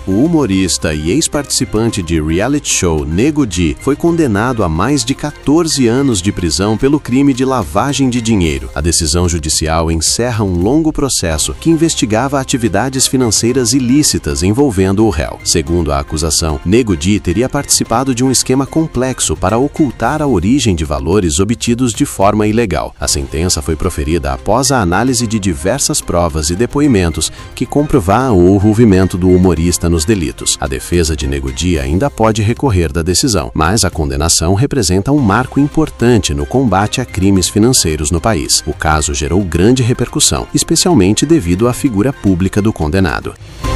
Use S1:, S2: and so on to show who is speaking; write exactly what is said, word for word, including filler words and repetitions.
S1: O humorista e ex-participante de reality show Nego Di foi condenado a mais de quatorze anos de prisão pelo crime de lavagem de dinheiro. A decisão judicial encerra um longo processo que investigava atividades financeiras ilícitas envolvendo o réu. Segundo a acusação, Nego Di teria participado de um esquema complexo para ocultar a origem de valores obtidos de forma ilegal. A sentença foi proferida após a análise de diversas provas e depoimentos que comprovaram o envolvimento do humorista nos delitos. A defesa de Nego Di ainda pode recorrer da decisão, mas a condenação representa um marco importante no combate a crimes financeiros no país. O caso gerou grande repercussão, especialmente devido à figura pública do condenado.